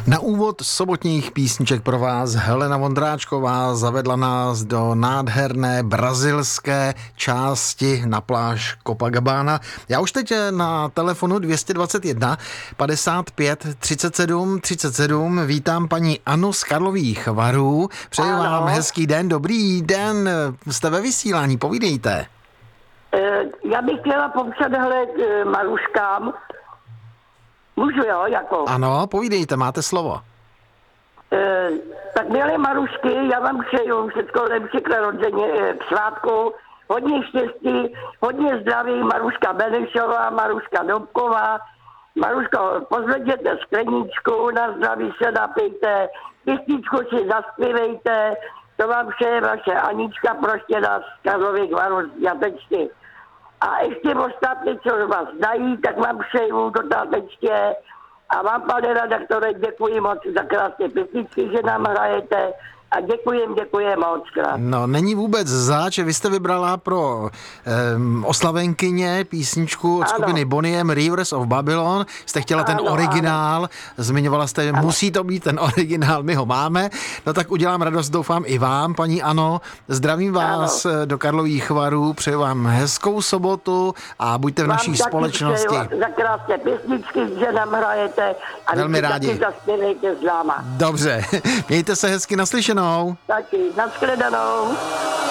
Na úvod sobotních písniček pro vás Helena Vondráčková zavedla nás do nádherné brazilské části na pláž Copacabana. Já už teď na telefonu 221 55 37 37 vítám paní Anu z Karlových Varů. Přeji vám hezký den, dobrý den, jste ve vysílání, povídejte. Já bych chtěla popřát Maruškám. Můžu, jo, jako? Ano, povídejte, máte slovo. Tak milé Marušky, já vám přeju všechno lepší k narození, k svátku. Hodně štěstí, hodně zdraví, Maruška Benešová, Maruška Dobková. Maruško, pozvedněte skleničku, na zdraví se napijte, písničku si zaspívejte, to vám přeje vaše Anička Proštěna z Karlových Varů Jatečky. A ještě ostatní, co vás znají, tak vám přeju dodatečně. A vám, pane redaktore, děkuji moc za krásné písničky, že nám hrajete. A děkuji moc krát. No, není vůbec zač, vy jste vybrala pro oslavenkyně písničku od skupiny Bonnie M. Rivers of Babylon. Jste chtěla ten originál, zmiňovala jste, musí to být ten originál, my ho máme. No tak udělám radost, doufám i vám, paní Ano. Zdravím vás do Karlových Varů, přeju vám hezkou sobotu a buďte v naší společnosti. Za krásné písničky, že nám hrajete a velmi rádi. Zaspěvejte s náma. Dobře, mějte se hezky, naslyšenou. Taky, nashledanou.